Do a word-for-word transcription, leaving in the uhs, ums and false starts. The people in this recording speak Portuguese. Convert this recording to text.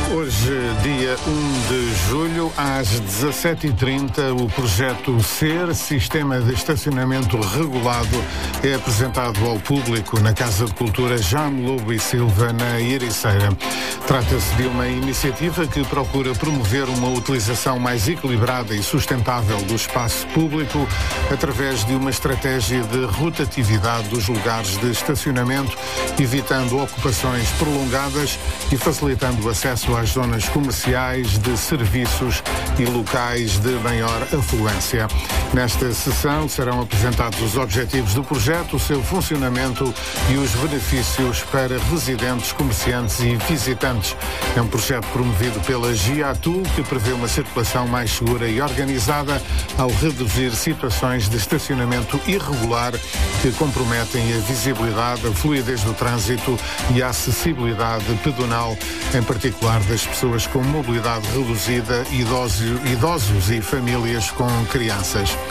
Hoje, dia um de julho, às dezassete e trinta, o projeto SER, Sistema de Estacionamento Regulado, é apresentado ao público na Casa de Cultura Jaime Lobo e Silva, na Ericeira. Trata-se de uma iniciativa que procura promover uma utilização mais equilibrada e sustentável do espaço público através de uma estratégia de rotatividade dos lugares de estacionamento, evitando ocupações prolongadas e facilitando o acesso às zonas comerciais, de serviços e locais de maior afluência. Nesta sessão serão apresentados os objetivos do projeto, o seu funcionamento e os benefícios para residentes, comerciantes e visitantes. É um projeto promovido pela GIATU, que prevê uma circulação mais segura e organizada ao reduzir situações de estacionamento irregular que comprometem a visibilidade, a fluidez do trânsito e a acessibilidade pedonal, em particular das pessoas com mobilidade reduzida, idosos, idosos e famílias com crianças.